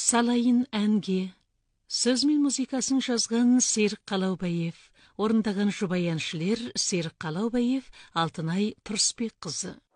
Салайын әнге. Сөз мен музыкасын жазған Серік Қалаубаев, орындаған жұбай әншілер Серік Қалаубаев, Алтынай Тұрысбек қызы.